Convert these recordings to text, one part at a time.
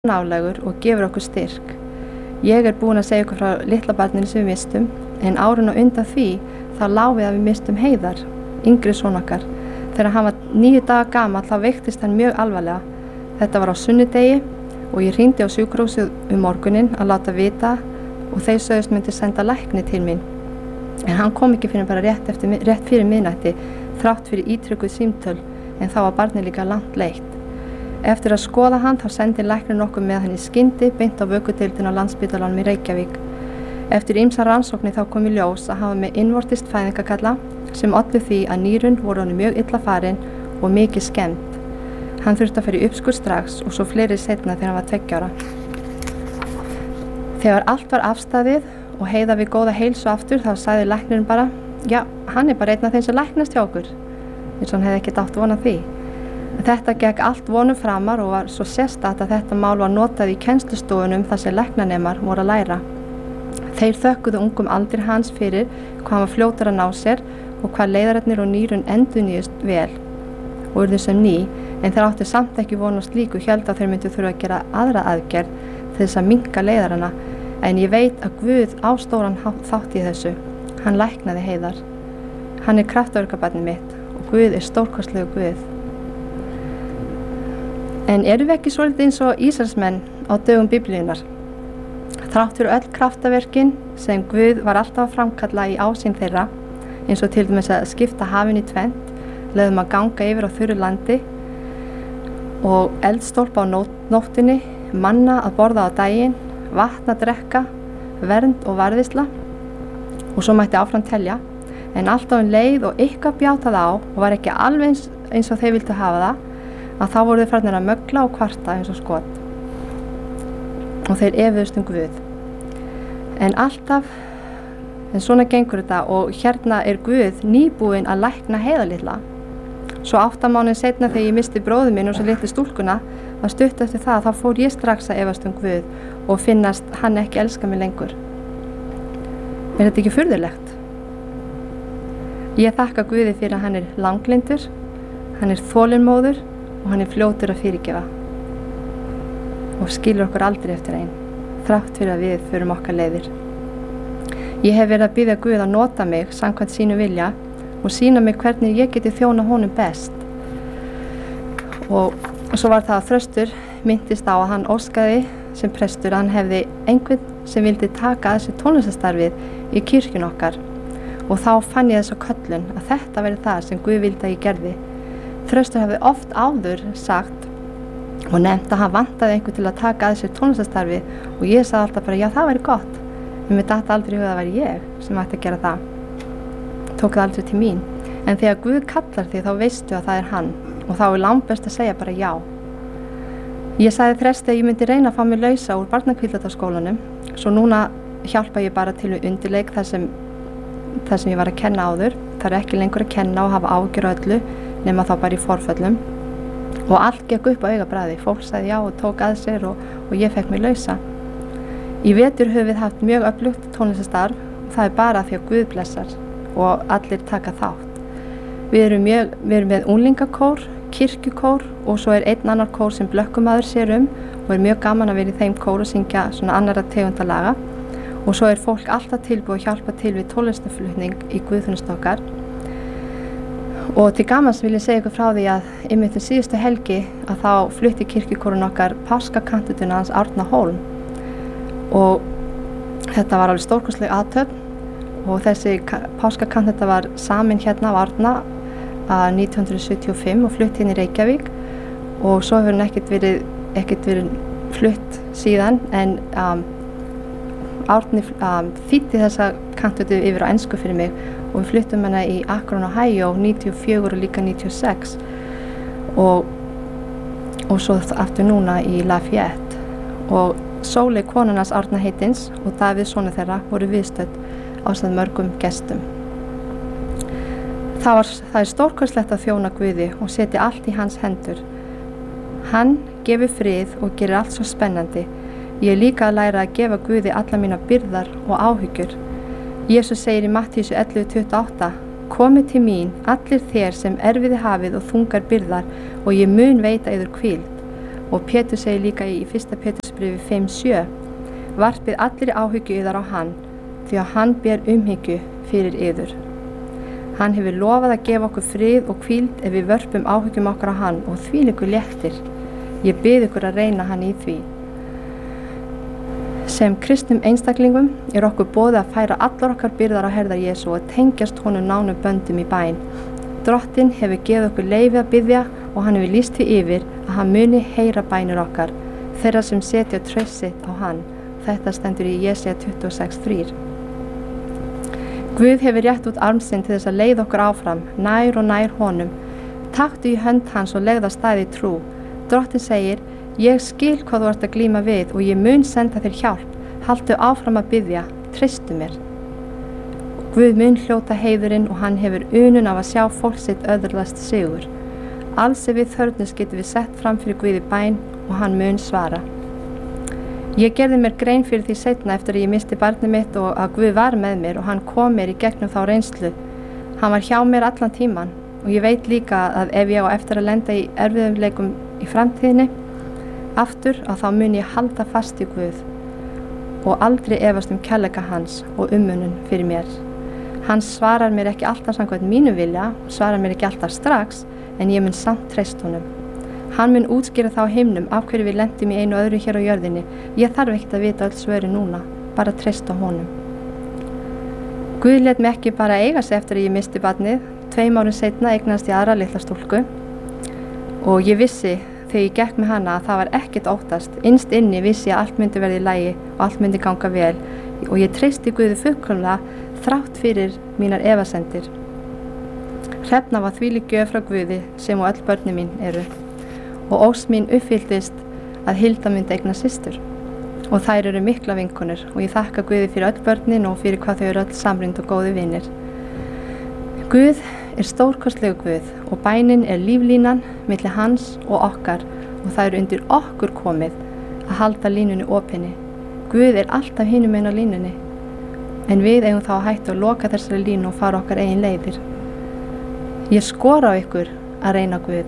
nálægur og gefur okkur styrk. Ég búin að segja ykkur frá litla barninu sem við mistum, en árun á undan því þá lá við að við mistum Heiðar, yngri son okkar. Þegar hann var 9 daga gamall þá veiktist hann mjög alvarlega. Þetta var á sunnudegi og ég hringdi á sjúkrahúsið morguninn að láta vita og þeir sögðust myndi senda lækni til mín. En hann kom ekki fyrir bara rétt fyrir miðnætti, þrátt fyrir ítrykkuð símtöl, en þá var barnið líka langt leitt. Eftir að skoða hann þá sendi læknirinn okkur með hann í skyndi beint á vökudeildina á Landspítalanum í Reykjavík. Eftir ýmsar rannsóknir þá kom í ljós að hafa með innvortist fæðingakalla sem ollu því að nýrun voru honum mjög illa farin og mikið skemmt. Hann þurfti að fara í uppskurð strax og svo fleiri seinna þegar hann var 2 ára. Þegar allt var afstaðið og Heiða við góða heilsu aftur þá sagði læknirinn bara: "Já, hann bara einn af þeim sem læknast hjá okkur." Eins og hann hefði ekkert átt von á því. Þetta gekk allt vonum framar og var svo sérstakt að þetta mál var notað í kennslustofunum þar sem læknanemar voru að læra. Þeir þökkuðu ungum aldri hans fyrir hvað hann var fljótur að ná sér og hvað leiðararnir og nýrun endurnýjust vel og urðu sem ný, en þeir áttu samt ekki von á slíku, héldu að þeir myndu þurfa að gera aðra aðgerð til þess að minnka leiðarana, en ég veit að Guð á stóran þátt í þessu. Hann læknaði Heiðar. Hann kraftaverkabarnið mitt og Guð stórkostlegu Guð. En erum við ekki svolítið eins og Ísraelsmenn á dögum Biblíunnar? Þrátt fyrir öll kraftaverkin sem Guð var alltaf að framkalla í ásýn þeirra, eins og til dæmis að skipta hafinu í tvennt, leyfðum að ganga yfir á þurru landi og eldstólpa á nóttinni, manna að borða á daginn, vatn að drekka, vernd og varðisla og svo mætti áfram telja, en alltaf leið og eitthvað bjátaði á og var ekki alveg eins og þeir vildu hafa það, að þá voru þeir farnir að mögla og kvarta eins og skot og þeir efuðust Guð. En svona gengur þetta og hérna Guð nýbúinn að lækna Heiða litla. Svo 8 mánuðum seinna þegar ég misti bróður minn og svo litlu stúlkuna, var stutt eftir það, þá fór ég strax að efast Guð og finnast hann ekki elska mig lengur. Er þetta ekki furðulegt? Ég þakka Guði fyrir að hann langlyndur, hann þolinmóður og hann fljótur að fyrirgefa og skilur okkur aldrei eftir einn, þrátt fyrir að við förum okkar leiðir. Ég hef verið að biðja Guð að nota mig samkvæmt sínu vilja og sýna mig hvernig ég geti þjóna honum best. Og svo var það að Þröstur minntist á að hann óskaði sem prestur að hann hefði einhvern sem vildi taka að þessu tónlistarstarfið í kirkjun okkar og þá fann ég þess að köllun að þetta verið það sem Guð vildi að ég gerði. Þröstur hefði oft áður sagt og nefnt að hann vantaði einhvern til að taka að þessu tónlistarstarfið og ég sagði alltaf bara: "Já, það væri gott." En mér datt aldrei í huga að það væri ég sem ætti að gera það. Tók það aldrei til mín. En þegar Guð kallar þig þá veistu að það hann og þá langbest að segja bara já. Ég sagði Þresti að ég myndi reyna að fá mig lausa úr barnakvíldataskólanum, svo núna hjálpa ég bara til við undirleik þar sem ég var að kenna áður. Það ekki lengur að kenna og hafa ágjör öllu nema þá bara í forföllum. Og allt gekk upp á augabragði. Fólk sagði já og tók að sér og ég fekk mig lausa. Í vetur höfum við haft mjög öflugt tónlistarstarf og það bara því að Guð blessar og allir taka þátt. Við erum með unglingakór, kirkjukór og svo einn annar kór sem blökkumaður sér og mjög gaman að vera í þeim kór og syngja svona annarra tegundalaga og svo fólk alltaf tilbúið að hjálpa til við tónlistarflutning í guðþjónustu okkar. Og til gamans vil ég segja ykkur frá því að einmitt síðustu helgi að þá flutti kirkjukórun okkar páskakantutuna hans Árna Hólm og þetta var alveg stórkostleg athöfn og þessi páskakantuta var samin hérna á Árna 1975 og flutt inn í Reykjavík og svo hefur hann ekkert verið flutt síðan, en Árni þýddi þessa kantutu yfir á ensku fyrir mig og við fluttum hana í Akron, Ohio 94 og líka 96 og svo aftur núna í Lafayette. Og Sóley konunars Árna heitins og Davíð sonur þeirra voru viðstödd ásamt mörgum gestum. Það stórkostlegt að þjóna Guði og setja allt í hans hendur. Hann gefur frið og gerir allt svo spennandi. Ég líka að læra að gefa Guði alla mína byrðar og áhyggjur. Jesús segir í Matthíu 11:28: "Komið til mín, allir þér sem erfiði hafið og þungar byrðar, og ég mun veita yður hvíld. Og Pétur segir líka í 1. Pétursbréfi 5:7: Varpið allri áhyggju yðar á hann, því að hann ber umhyggju fyrir yður. Hann hefur lofað að gefa okkur frið og hvíld ef við vörpum áhyggjum okkar á hann, og þvílíkur léttir. Ég bið ykkur að reyna hann í því. Sem kristnum einstaklingum er okkur boðið að færa allar okkar byrðar á herðar Jesú og tengjast honum nánum böndum í bæn. Drottinn hefur gefið okkur leyfi að biðja og hann hefur lýst því yfir að hann muni heyra bænir okkar, þeirra sem setja traust sitt á hann. Þetta stendur í Jesaja 26:3. Guð hefur rétt út arm sinn til þess að leiða okkur áfram, nær og nær honum. Taktu í hönd hans og legðu af stað í trú. Drottinn segir: Ég skil hvað þú ert að glíma við og ég mun senda þér hjálp. Haltu áfram að biðja, treystu mér. Guð mun hljóta heiðurinn og hann hefur unun af að sjá fólk sitt öðlast sigur. Alls ef við þörfnust getum við sett fram fyrir Guð í bæn og hann mun svara. Ég gerði mér grein fyrir því seinna eftir að ég misti barnið mitt og að Guð var með mér og hann kom mér í gegnum þá reynslu. Hann var hjá mér allan tíman og ég veit líka að ef ég á eftir að lenda í erfiðleikum í framtíðinni aftur að þá mun ég halda fast í Guð og aldrei efast kærleika hans og umönnun fyrir mér. Hann svarar mér ekki alltaf samkvæmt mínu vilja, svarar mér ekki alltaf strax, en ég mun samt treyst honum. Hann mun útskýra þá himnum af hverju við lendum í einu og öðru hér á jörðinni. Ég þarf ekkert að vita öll svörin núna, bara treysta honum. Guð lét mig ekki bara eiga sig eftir að ég misti barnið. 2 árum seinna eignast ég aðra litla stúlku og ég vissi þegar ég gekk með hana að það var ekkert óttast. Innst inni vissi ég að allt myndi verða í lagi og allt myndi ganga vel og ég treysti Guði fullkomlega þrátt fyrir mínar efasemdir. Hrefna var þvílík gjöf frá Guði sem og öll börnin mín eru og ósk mín uppfylltist að Hilda myndi eigna systur og þær eru mikla vinkonur og ég þakka Guði fyrir öll börnin og fyrir hvað þau eru öll samrind og góði vinir. Guð er stórkostlegu Guð og bænin er líflínan milli hans og okkar og það er undir okkur komið að halda línunni opinni. Guð er alltaf hinum einn á línunni en við eigum þá að hætta að loka þessari línu og fara okkar eigin leiðir. Ég skora á ykkur að reyna Guð.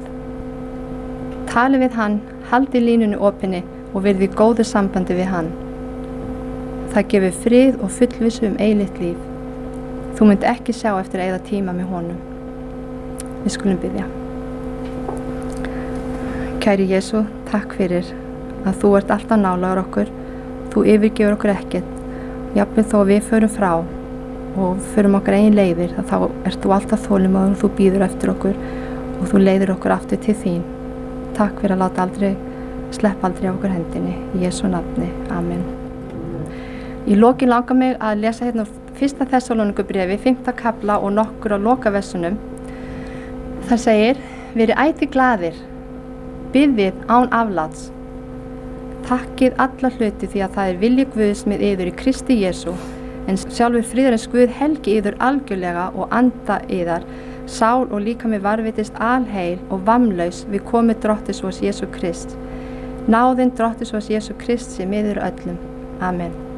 Tali við hann, haldi línunni opinni og verði í góðu sambandi við hann. Það gefur frið og fullvissu eilíft líf. Þú munt ekki sjá eftir að eyða tíma með honum. Við skulum biðja. Kæri Jesú, takk fyrir að þú ert alltaf nálægur okkur. Þú yfirgefur okkur ekkert. Jafnvel þó við förum frá og förum okkar eigin leiðir, þá ert þú alltaf þolinmóður og þú býður eftir okkur og þú leiðir okkur aftur til þín. Takk fyrir að láta sleppa aldrei á okkur hendinni. Í Jesú nafni. Amen. Í lokin langar mig að lesa hérna 1. Þessalóníkubréfi, 5. kafla og nokkur á lokaversunum. Þar segir: Verið ætíð glaðir, biðið án afláts. Takkið alla hluti því að það er vilji Guðs með yður í Kristi Jesú, en sjálfur friðarins Guð helgi yður algjörlega og anda yðar, sál og líkami varðveitist alheil og vammlaus við komu Drottis vors Jesú Krist. Náðin Drottis vors Jesú Krist sé með yður öllum. Amen.